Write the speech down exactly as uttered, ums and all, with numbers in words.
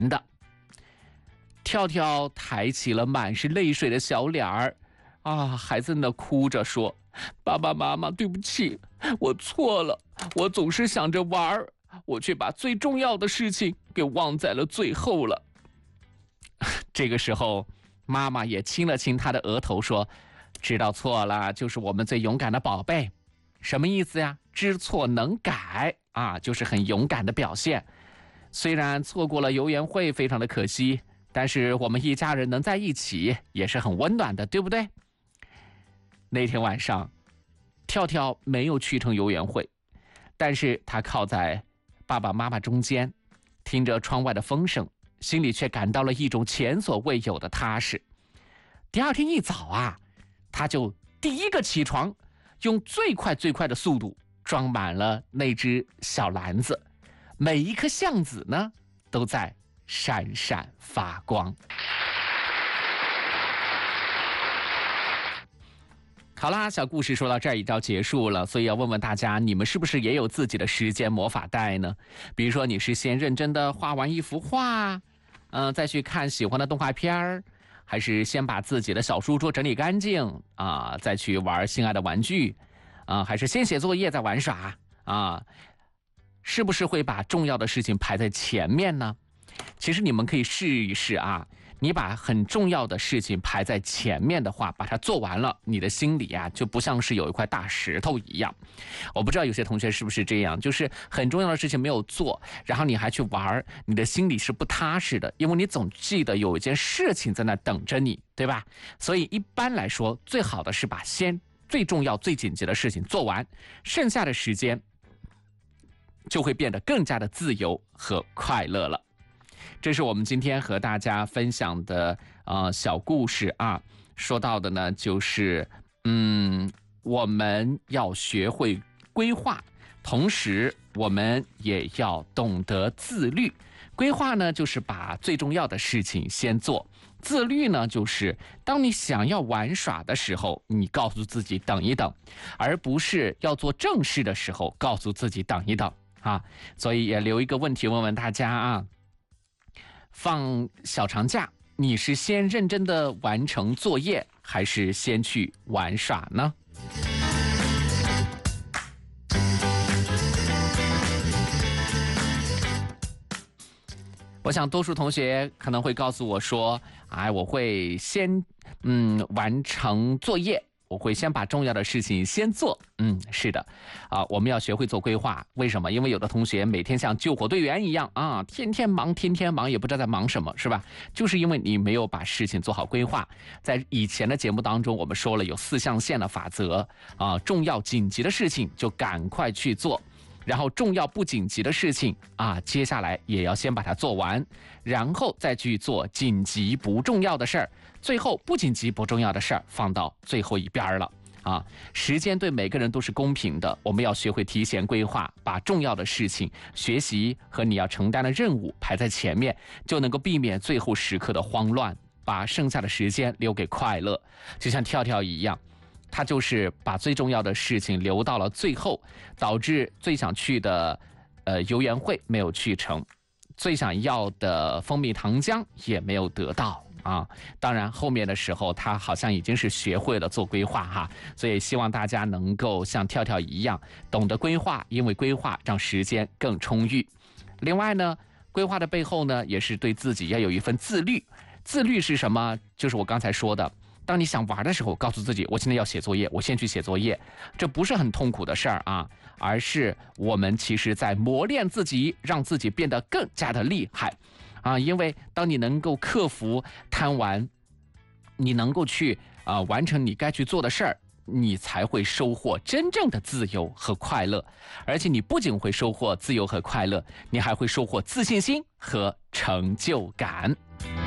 的。跳跳抬起了满是泪水的小脸儿，啊，孩子呢哭着说：“爸爸妈妈，对不起，我错了，我总是想着玩儿，我却把最重要的事情给忘在了最后了。”这个时候，妈妈也亲了亲他的额头，说：“知道错了，就是我们最勇敢的宝贝。”什么意思呀？知错能改啊，就是很勇敢的表现。虽然错过了游园会，非常的可惜，但是我们一家人能在一起，也是很温暖的，对不对？那天晚上，跳跳没有去成游园会，但是他靠在爸爸妈妈中间，听着窗外的风声，心里却感到了一种前所未有的踏实。第二天一早啊，他就第一个起床，用最快最快的速度装满了那只小篮子，每一颗橡子呢都在闪闪发光。好啦，小故事说到这儿已经结束了，所以要问问大家，你们是不是也有自己的时间魔法袋呢？比如说你是先认真的画完一幅画，嗯、呃，再去看喜欢的动画片儿，还是先把自己的小书桌整理干净啊，再去玩心爱的玩具啊，还是先写作业再玩耍啊？是不是会把重要的事情排在前面呢？其实你们可以试一试啊，你把很重要的事情排在前面的话，把它做完了，你的心里啊就不像是有一块大石头一样。我不知道有些同学是不是这样，就是很重要的事情没有做，然后你还去玩，你的心里是不踏实的，因为你总记得有一件事情在那等着你，对吧？所以一般来说，最好的是把先最重要最紧急的事情做完，剩下的时间就会变得更加的自由和快乐了。这是我们今天和大家分享的呃小故事啊，说到的呢就是嗯，我们要学会规划，同时我们也要懂得自律。规划呢就是把最重要的事情先做，自律呢就是当你想要玩耍的时候，你告诉自己等一等，而不是要做正事的时候告诉自己等一等啊。所以也留一个问题问问大家啊，放小长假，你是先认真的完成作业，还是先去玩耍呢？我想多数同学可能会告诉我说，哎，我会先嗯完成作业，我会先把重要的事情先做。嗯，是的，啊，我们要学会做规划。为什么？因为有的同学每天像救火队员一样啊，天天忙，天天忙，也不知道在忙什么，是吧？就是因为你没有把事情做好规划。在以前的节目当中，我们说了有四象限的法则啊，重要紧急的事情就赶快去做。然后重要不紧急的事情啊，接下来也要先把它做完，然后再去做紧急不重要的事儿，最后不紧急不重要的事儿放到最后一边了啊。时间对每个人都是公平的，我们要学会提前规划，把重要的事情、学习和你要承担的任务排在前面，就能够避免最后时刻的慌乱，把剩下的时间留给快乐。就像跳跳一样，他就是把最重要的事情留到了最后，导致最想去的呃游园会没有去成，最想要的蜂蜜糖浆也没有得到啊。当然后面的时候他好像已经是学会了做规划哈，所以希望大家能够像跳跳一样懂得规划，因为规划让时间更充裕。另外呢，规划的背后呢也是对自己要有一份自律。自律是什么？就是我刚才说的，当你想玩的时候，告诉自己我今天要写作业，我先去写作业，这不是很痛苦的事儿啊，而是我们其实在磨练自己，让自己变得更加的厉害啊。因为当你能够克服贪玩，你能够去啊、呃、完成你该去做的事儿，你才会收获真正的自由和快乐。而且你不仅会收获自由和快乐，你还会收获自信心和成就感。